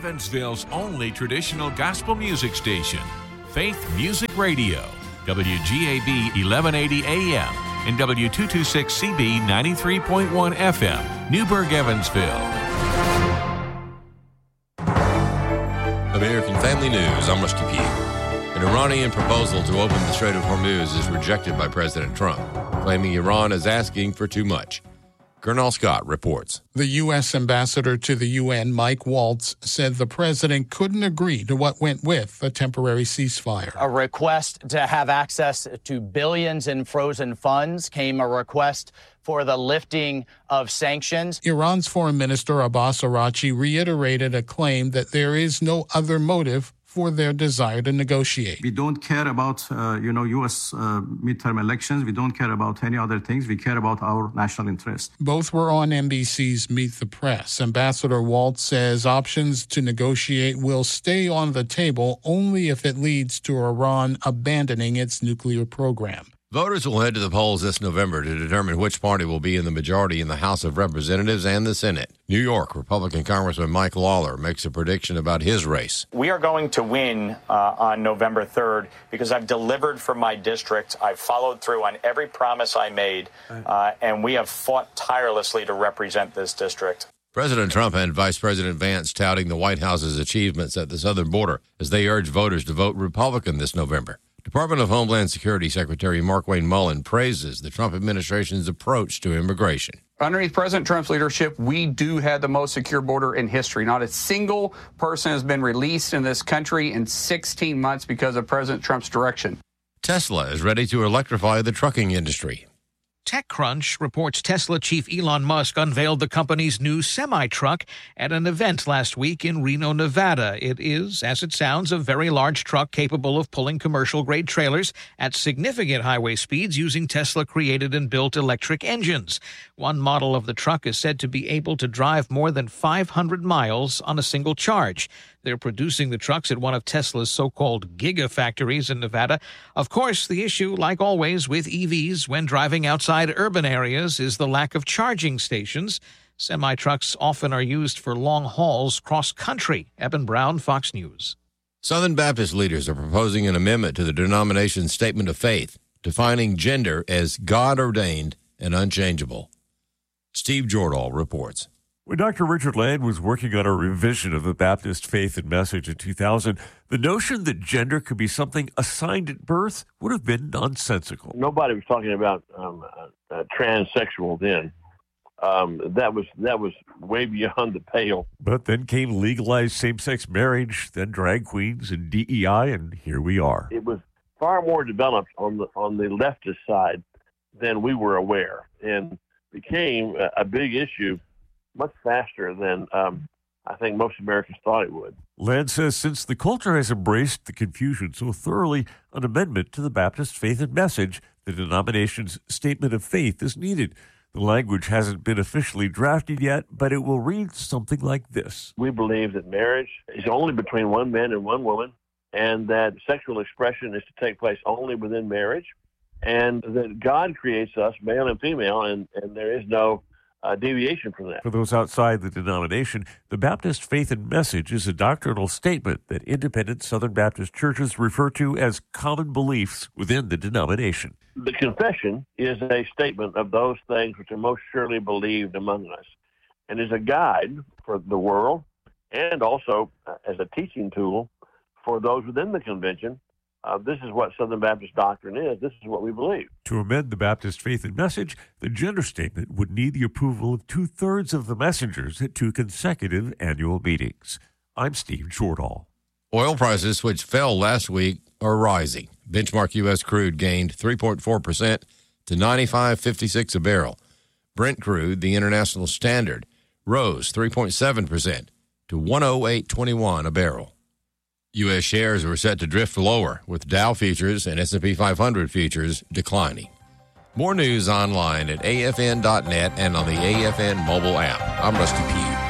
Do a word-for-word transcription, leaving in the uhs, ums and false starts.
Evansville's only traditional gospel music station, Faith Music Radio, W G A B eleven eighty A M and W two twenty-six C B ninety-three point one F M, Newburgh, Evansville. American Family News, I'm Rusty Pugh. An Iranian proposal to open the Strait of Hormuz is rejected by President Trump, claiming Iran is asking for too much. Colonel Scott reports. The U S ambassador to the U N, Mike Waltz, said the president couldn't agree to what went with a temporary ceasefire. A request to have access to billions in frozen funds came a request for the lifting of sanctions. Iran's Foreign Minister Abbas Araghchi reiterated a claim that there is no other motive for their desire to negotiate. We don't care about, uh, you know, U S uh, midterm elections. We don't care about any other things. We care about our national interest. Both were on N B C's Meet the Press. Ambassador Waltz says options to negotiate will stay on the table only if it leads to Iran abandoning its nuclear program. Voters will head to the polls this November to determine which party will be in the majority in the House of Representatives and the Senate. New York Republican Congressman Mike Lawler makes a prediction about his race. We are going to win uh, on November third because I've delivered for my district. I've followed through on every promise I made, uh, and we have fought tirelessly to represent this district. President Trump and Vice President Vance touting the White House's achievements at the southern border as they urge voters to vote Republican this November. Department of Homeland Security Secretary Markwayne Mullin praises the Trump administration's approach to immigration. Underneath President Trump's leadership, we do have the most secure border in history. Not a single person has been released in this country in sixteen months because of President Trump's direction. Tesla is ready to electrify the trucking industry. TechCrunch reports Tesla chief Elon Musk unveiled the company's new semi-truck at an event last week in Reno, Nevada. It is, as it sounds, a very large truck capable of pulling commercial-grade trailers at significant highway speeds using Tesla-created and built electric engines. One model of the truck is said to be able to drive more than five hundred miles on a single charge. They're producing the trucks at one of Tesla's so-called gigafactories in Nevada. Of course, the issue, like always with E Vs when driving outside urban areas, is the lack of charging stations. Semi-trucks often are used for long hauls cross-country. Eben Brown, Fox News. Southern Baptist leaders are proposing an amendment to the denomination's statement of faith, defining gender as God-ordained and unchangeable. Steve Jordahl reports. When Doctor Richard Land was working on a revision of the Baptist Faith and Message in two thousand, the notion that gender could be something assigned at birth would have been nonsensical. Nobody was talking about um, uh, uh, transsexual then. Um, that was that was way beyond the pale. But then came legalized same-sex marriage, then drag queens and D E I, and here we are. It was far more developed on the on the leftist side than we were aware, and became a, a big issue much faster than um, I think most Americans thought it would. Land says since the culture has embraced the confusion so thoroughly, an amendment to the Baptist Faith and Message, the denomination's statement of faith, is needed. The language hasn't been officially drafted yet, but it will read something like this. We believe that marriage is only between one man and one woman, and that sexual expression is to take place only within marriage, and that God creates us male and female, and, and there is no Uh, deviation from that. For those outside the denomination, the Baptist Faith and Message is a doctrinal statement that independent Southern Baptist churches refer to as common beliefs within the denomination. The confession is a statement of those things which are most surely believed among us, and is a guide for the world, and also uh, as a teaching tool for those within the convention. Uh, this is what Southern Baptist doctrine is. This is what we believe. To amend the Baptist Faith and Message, the gender statement would need the approval of two-thirds of the messengers at two consecutive annual meetings. I'm Steve Jordahl. Oil prices, which fell last week, are rising. Benchmark U S crude gained three point four percent to ninety-five fifty-six a barrel. Brent crude, the international standard, rose three point seven percent to one oh eight twenty-one a barrel. U S shares were set to drift lower, with Dow futures and S and P five hundred futures declining. More news online at A F N dot net and on the A F N mobile app. I'm Rusty Pugh.